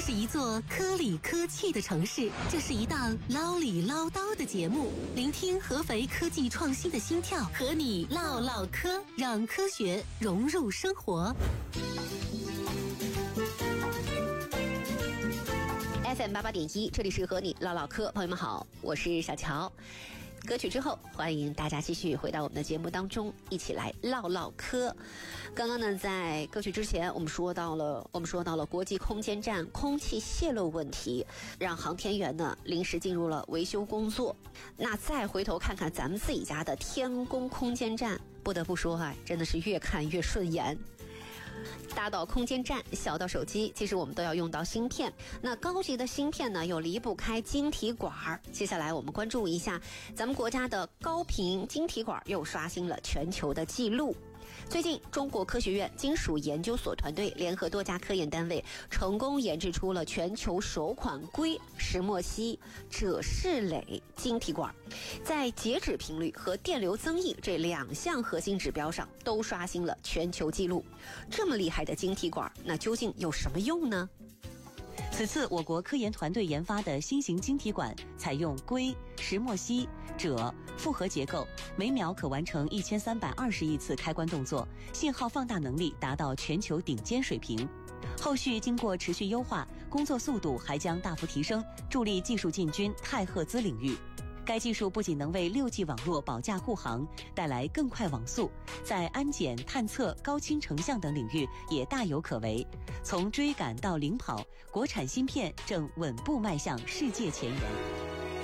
是一座科里科气的城市，这是一档唠里唠叨的节目，聆听合肥科技创新的心跳，和你唠唠嗑，让科学融入生活。 FM 88.1，这里是和你唠唠嗑，朋友们好，我是小乔。歌曲之后，欢迎大家继续回到我们的节目当中，一起来唠唠嗑。刚刚呢，在歌曲之前，我们说到了国际空间站空气泄漏问题，让航天员呢临时进入了维修工作。那再回头看看咱们自己家的天宫空间站，不得不说真的是越看越顺眼。大到空间站，小到手机，其实我们都要用到芯片。那高级的芯片呢，又离不开晶体管。接下来我们关注一下咱们国家的高频晶体管又刷新了全球的记录。最近，中国科学院金属研究所团队联合多家科研单位，成功研制出了全球首款硅石墨烯锗式垒晶体管，在截止频率和电流增益这2项核心指标上都刷新了全球纪录。这么厉害的晶体管，那究竟有什么用呢？ 此次我国科研团队研发的新型晶体管采用硅、石墨烯、锗复合结构，每秒可完成1320亿次开关动作，信号放大能力达到全球顶尖水平。后续经过持续优化，工作速度还将大幅提升，助力技术进军太赫兹领域。该技术不仅能为6G 网络保驾护航带来更快网速，在安检、探测、高清成像等领域也大有可为。从追赶到领跑，国产芯片正稳步迈向世界前沿。